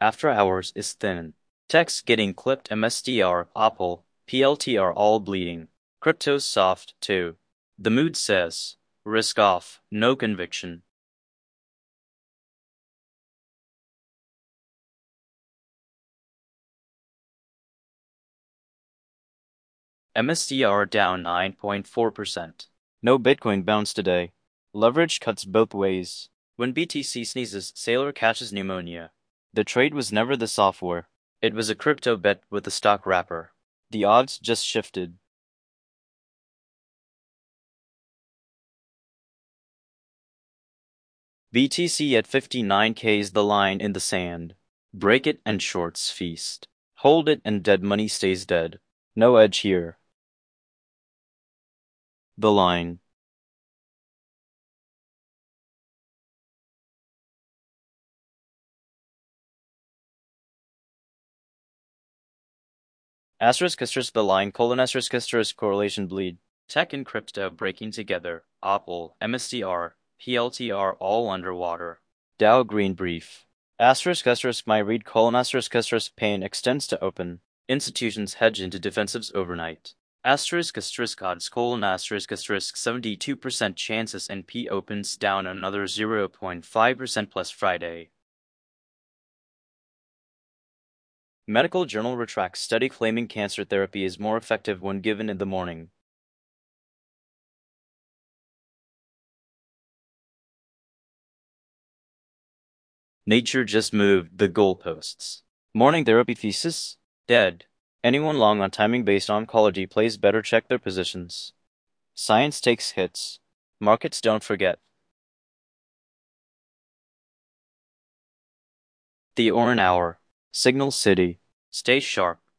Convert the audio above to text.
After hours is thin. Text getting clipped MSTR, Apple, PLTR all bleeding. Crypto's soft, too. The mood says, risk off, no conviction. MSTR down 9.4%. No Bitcoin bounce today. Leverage cuts both ways. When BTC sneezes, Sailor catches pneumonia. The trade was never the software. It was a crypto bet with a stock wrapper. The odds just shifted. BTC at 59K is the line in the sand. Break it and shorts feast. Hold it and dead money stays dead. No edge here. The line. *** the line : *** correlation bleed. Tech and crypto breaking together. Apple, MSTR, PLTR all underwater. Dow Green brief. *** my read : pain extends to open. Institutions hedge into defensives overnight. Odds : 72% chance S&P opens down another 0.5% plus Friday. Medical Journal retracts study claiming cancer therapy is more effective when given in the morning. Nature just moved the goalposts. Morning therapy thesis? Dead. Anyone long on timing based on oncology plays better check their positions. Science takes hits. Markets don't forget. The Oran Hour. Signal City. Stay sharp.